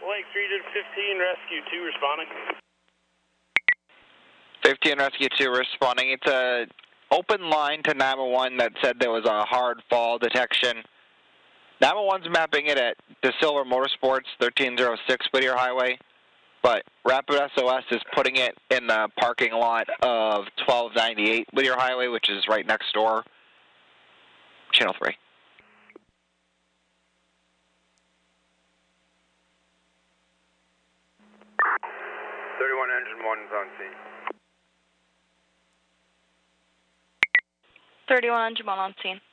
Lake 3 to 15, Rescue 2 responding. 15 Rescue 2 responding. It's a open line to 911 that said there was a hard fall detection. 911's mapping it at De Silva Motorsports, 1306 Whittier Highway, but Rapid SOS is putting it in the parking lot of 1298 Whittier Highway, which is right next door. Channel 3. 31 engine 1 is on scene. 31 engine 1 on scene.